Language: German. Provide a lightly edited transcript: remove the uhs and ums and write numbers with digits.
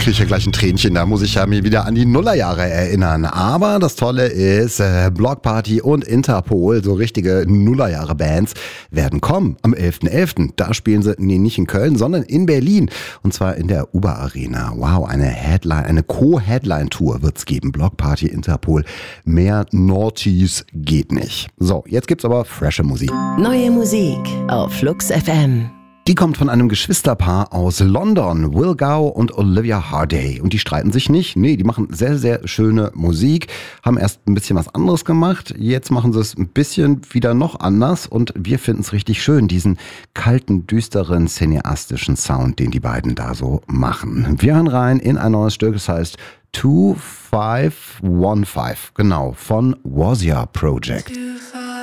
kriege ich ja gleich ein Tränchen. Da muss ich ja mir wieder an die Nullerjahre erinnern. Aber das Tolle ist, Block Party und Interpol, so richtige Nullerjahre-Bands, werden kommen am 11.11. Da spielen sie, nicht in Köln, sondern in Berlin. Und zwar in der Uber Arena. Wow, eine Co-Headline-Tour wird's geben. Block Party, Interpol. Mehr Naughties geht nicht. So, jetzt gibt's aber frische Musik. Neue Musik auf Flux FM. Die kommt von einem Geschwisterpaar aus London, Will Gow und Olivia Hardy. Und die streiten sich nicht. Nee, die machen sehr, sehr schöne Musik, haben erst ein bisschen was anderes gemacht. Jetzt machen sie es ein bisschen wieder noch anders. Und wir finden es richtig schön, diesen kalten, düsteren, cineastischen Sound, den die beiden da so machen. Wir hören rein in ein neues Stück, das heißt 2515, genau, von Was Ya Project.